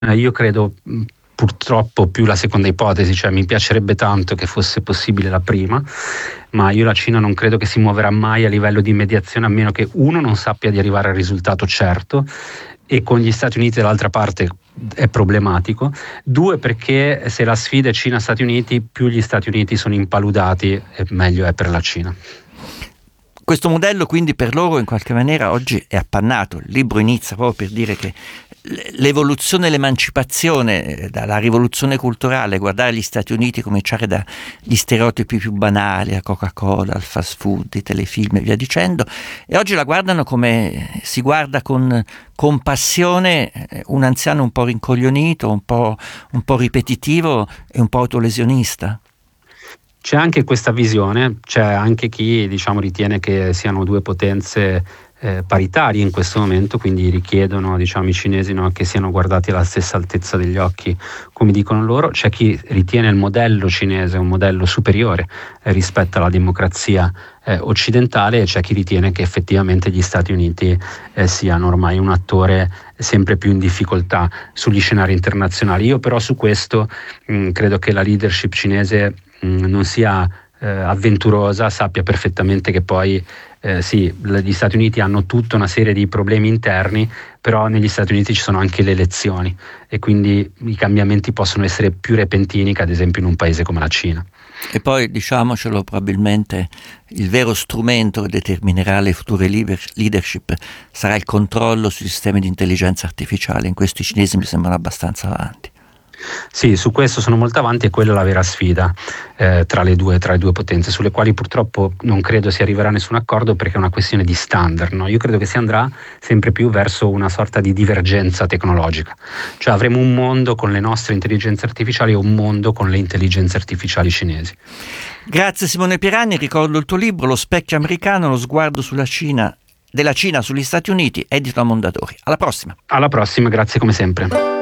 Io credo purtroppo più la seconda ipotesi, cioè mi piacerebbe tanto che fosse possibile la prima, ma io la Cina non credo che si muoverà mai a livello di mediazione a meno che uno non sappia di arrivare al risultato certo, e con gli Stati Uniti dall'altra parte è problematico. Due, perché se la sfida è Cina-Stati Uniti, più gli Stati Uniti sono impaludati e meglio è per la Cina. Questo modello quindi per loro in qualche maniera oggi è appannato. Il libro inizia proprio per dire che l'evoluzione e l'emancipazione dalla rivoluzione culturale, guardare gli Stati Uniti, cominciare dagli stereotipi più banali, a Coca-Cola, al fast food, i telefilm e via dicendo, e oggi la guardano come si guarda con passione un anziano un po' rincoglionito, un po' ripetitivo e un po' autolesionista. C'è anche questa visione, c'è anche chi ritiene che siano due potenze paritarie in questo momento, quindi richiedono i cinesi che siano guardati alla stessa altezza degli occhi, come dicono loro. C'è chi ritiene il modello cinese un modello superiore rispetto alla democrazia occidentale, e c'è chi ritiene che effettivamente gli Stati Uniti siano ormai un attore sempre più in difficoltà sugli scenari internazionali. Io però su questo credo che la leadership cinese non sia avventurosa, sappia perfettamente che poi sì, gli Stati Uniti hanno tutta una serie di problemi interni, però negli Stati Uniti ci sono anche le elezioni e quindi i cambiamenti possono essere più repentini che ad esempio in un paese come la Cina. E poi, diciamocelo, probabilmente il vero strumento che determinerà le future leadership sarà il controllo sui sistemi di intelligenza artificiale. In questo i cinesi mi sembrano abbastanza avanti. Sì, su questo sono molto avanti, e quella è la vera sfida tra le due potenze, sulle quali purtroppo non credo si arriverà a nessun accordo, perché è una questione di standard, no? Io credo che si andrà sempre più verso una sorta di divergenza tecnologica, cioè avremo un mondo con le nostre intelligenze artificiali e un mondo con le intelligenze artificiali cinesi. Grazie Simone Pieranni, ricordo il tuo libro Lo specchio americano, lo sguardo sulla Cina, della Cina sugli Stati Uniti, edito a Mondadori. Alla prossima. Alla prossima, grazie come sempre.